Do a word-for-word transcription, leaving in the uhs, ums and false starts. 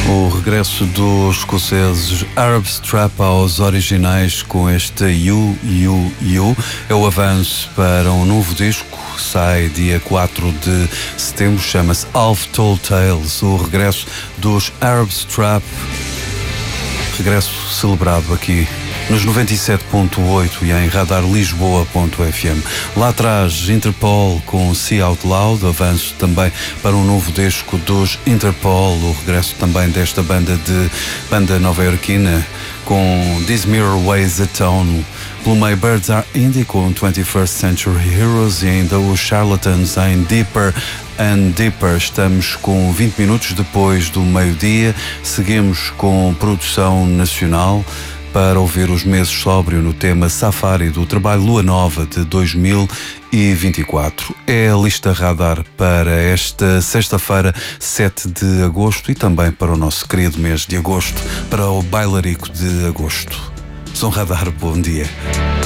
O regresso dos escoceses Arab Strap aos originais com este You, You, You é o avanço para um novo disco. Sai dia quatro de setembro, chama-se Half Told Tales, o regresso dos Arab Strap. Regresso celebrado aqui nos noventa e sete ponto oito e em radar lisboa ponto f m. Lá atrás, Interpol com See Out Loud, avanço também para um novo disco dos Interpol, o regresso também desta banda de banda nova-iorquina com This Mirror Weighs a Tone. Pelo meio, Birds Are Indie com twenty-first Century Heroes e ainda os Charlatans em Deeper and Deeper. Estamos com vinte minutos depois do meio-dia, seguimos com produção nacional para ouvir os meses sóbrio no tema Safari do trabalho Lua Nova de dois mil e vinte e quatro. É a lista radar para esta sexta-feira, sete de agosto, e também para o nosso querido mês de agosto, para o bailarico de agosto. Som Radar, bom dia.